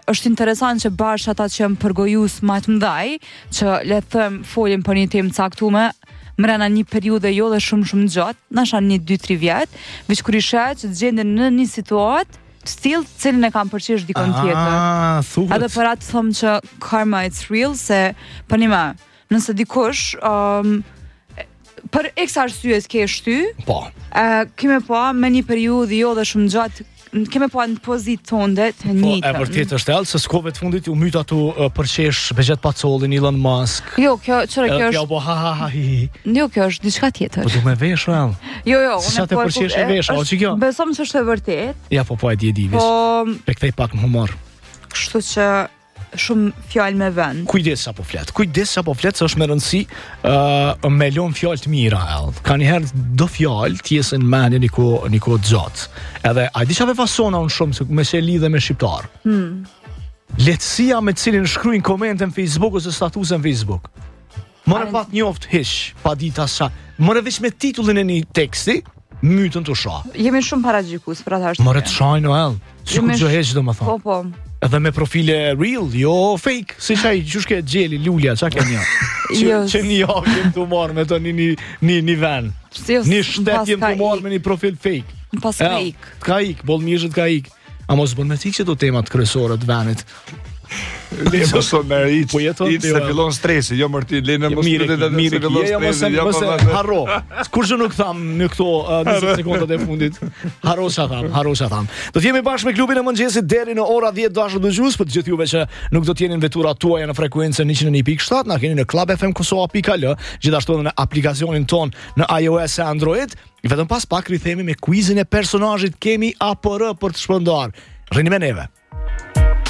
është interesant që bashkë ata që janë përgojus më të mëdhej, që le të them folin për një temë caktuar mrena një periudhe jo dhe shumë gjatë, nasha 1-2-3 vjet, veç kur i sheh që gjenden në një situatë still cilën e kam përqesh dikon tjetër. Edhe për atë them që karma it's real, se për një më, nëse dikush për x arsye ke shty, keme pa me një periudhë jo dhe shumë gjatë, keme pa në pozitë tonde të njëjtën. E vërtet është ellë, se s'kove të fundit u myt ato përqesh Begjet Pacollin, Elon Musk. Jo, kjo është... Kjo po ha-ha-hi. Jo, kjo është diçka tjetër. Po du me vesh, ellë. Jo, Sa të përqesh e vesh, o që kjo? Besom se është e vërtet. Ja, po e di vis. Pe kthej pak në humor. Kështu që shumë fjalë me vend. Kujdes sa po flet, se është me rëndësi me lon fjalë të mira. Ka njëherë do fjalë t'jesën mendje një kohë gjatë. Edhe a di çfarë fasona unë shumë se me se lidhe me shqiptar. Lehtësia me cilin shkruajnë komente në Facebook ose statuse në Facebook. More pat njoft hiç, pa ditë asha. More veç me titullin e një teksti, mytën të shoh. Jemi shumë paragjykues për atë arsye. More të shajnë ell. Sikur gjë heq domethënë. Po. Edhe me profile real, jo fake, si qaj, që shke gjeli, lulja, qa ke një? Që një jakim të marrë me të një ven. Një shtet jem të marrë me një profil fake. Pas ka ik. Ka ik, bolmishët ka ik. A mos bën me ti që të temat kryesore të venit. Le mos me se fillon stresi, jo mërti, le mos mirë, harro. Kur që nuk tham në këto 20 sekundat e fundit. Harro që tham. Do t'jemi bashkë me klubin e mëngjesit deri në ora 10 dashur dëgjues, për të gjithë juve që nuk do t'jenin veturat tuaja në frekuencën 101.7, na keni në clubfmkosova.al, gjithashtu edhe në aplikacionin ton në iOS e Android. Vetëm pas pak rithemi me quizin e personazhit kemi APR për të shpërndar. Rrini me neve.